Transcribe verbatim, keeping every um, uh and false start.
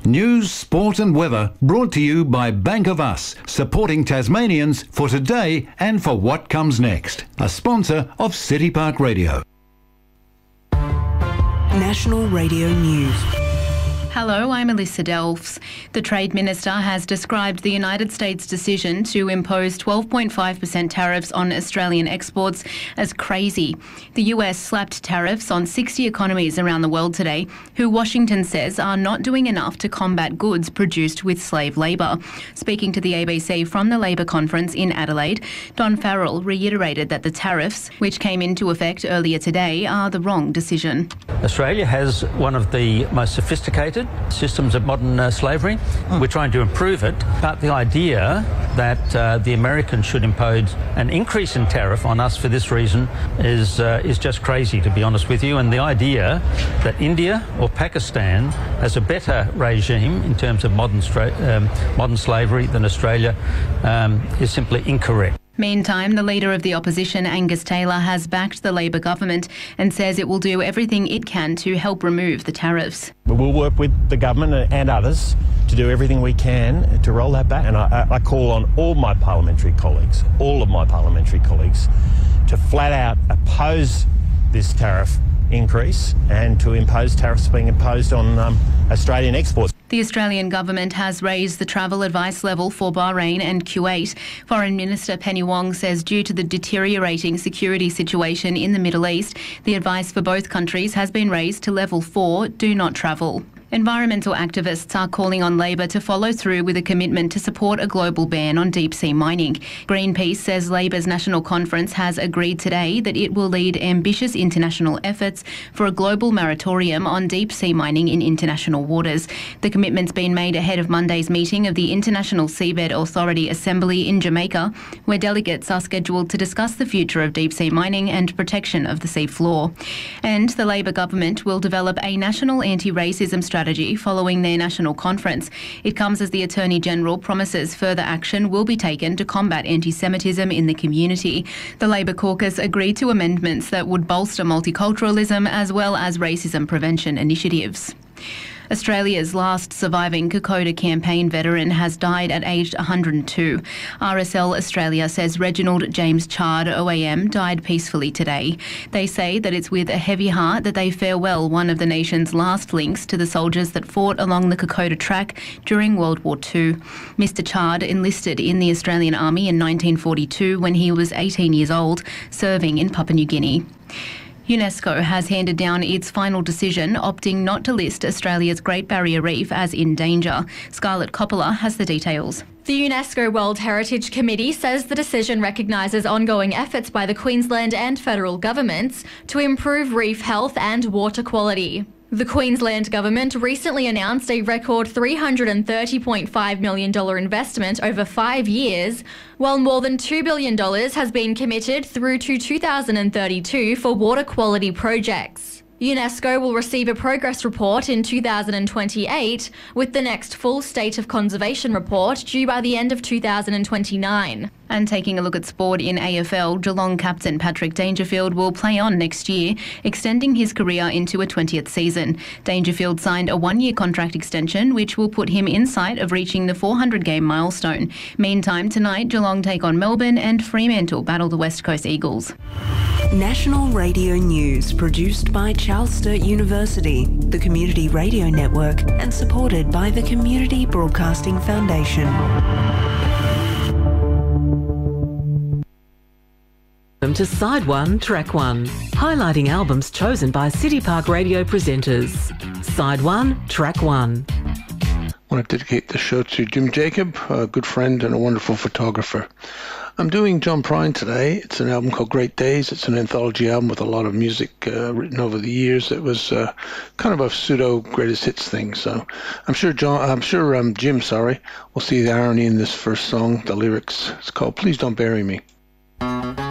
News, sport and weather brought to you by Bank of Us, supporting Tasmanians for today and for what comes next. A sponsor of City Park Radio. National Radio News. Hello, I'm Alyssa Delfs. The Trade Minister has described the United States' decision to impose twelve point five percent tariffs on Australian exports as crazy. The U S slapped tariffs on sixty economies around the world today, who Washington says are not doing enough to combat goods produced with slave labour. Speaking to the A B C from the Labor conference in Adelaide, Don Farrell reiterated that the tariffs, which came into effect earlier today, are the wrong decision. Australia has one of the most sophisticated systems of modern uh, slavery. Mm. We're trying to improve it, but the idea that uh, the Americans should impose an increase in tariff on us for this reason is uh, is just crazy, to be honest with you. And the idea that India or Pakistan has a better regime in terms of modern stra- um, modern slavery than Australia um, is simply incorrect. Meantime, the Leader of the Opposition, Angus Taylor, has backed the Labor government and says it will do everything it can to help remove the tariffs. We'll work with the government and others to do everything we can to roll that back. And I, I call on all my parliamentary colleagues, all of my parliamentary colleagues, to flat out oppose this tariff increase and to impose tariffs being imposed on um, Australian exports. The Australian government has raised the travel advice level for Bahrain and Kuwait. Foreign Minister Penny Wong says due to the deteriorating security situation in the Middle East, the advice for both countries has been raised to level four, do not travel. Environmental activists are calling on Labor to follow through with a commitment to support a global ban on deep-sea mining. Greenpeace says Labor's National Conference has agreed today that it will lead ambitious international efforts for a global moratorium on deep-sea mining in international waters. The commitment's been made ahead of Monday's meeting of the International Seabed Authority Assembly in Jamaica, where delegates are scheduled to discuss the future of deep-sea mining and protection of the seafloor. And the Labor government will develop a national anti-racism strategy strategy following their national conference. It comes as the Attorney-General promises further action will be taken to combat anti-Semitism in the community. The Labor caucus agreed to amendments that would bolster multiculturalism as well as racism prevention initiatives. Australia's last surviving Kokoda campaign veteran has died at aged one hundred and two. R S L Australia says Reginald James Chard, O A M, died peacefully today. They say that it's with a heavy heart that they farewell one of the nation's last links to the soldiers that fought along the Kokoda track during World War Two. Mister Chard enlisted in the Australian Army in nineteen forty-two when he was eighteen years old, serving in Papua New Guinea. UNESCO has handed down its final decision, opting not to list Australia's Great Barrier Reef as in danger. Scarlett Coppola has the details. The UNESCO World Heritage Committee says the decision recognises ongoing efforts by the Queensland and federal governments to improve reef health and water quality. The Queensland Government recently announced a record three hundred thirty point five million dollars investment over five years, while more than two billion dollars has been committed through to two thousand thirty-two for water quality projects. UNESCO will receive a progress report in two thousand twenty-eight, with the next full State of Conservation report due by the end of two thousand twenty-nine. And taking a look at sport in A F L, Geelong captain Patrick Dangerfield will play on next year, extending his career into a twentieth season. Dangerfield signed a one-year contract extension, which will put him in sight of reaching the four hundred game milestone. Meantime, tonight, Geelong take on Melbourne and Fremantle battle the West Coast Eagles. National Radio News, produced by Charles Sturt University, the Community Radio Network, and supported by the Community Broadcasting Foundation. Welcome to Side One, Track One, highlighting albums chosen by City Park Radio presenters. Side One, Track One. I want to dedicate the show to Jim Jacob, a good friend and a wonderful photographer. I'm doing John Prine today. It's an album called Great Days. It's an anthology album with a lot of music uh, written over the years. It was uh, kind of a pseudo greatest hits thing. So I'm sure John, I'm sure um, Jim, sorry, will see the irony in this first song, the lyrics. It's called Please Don't Bury Me.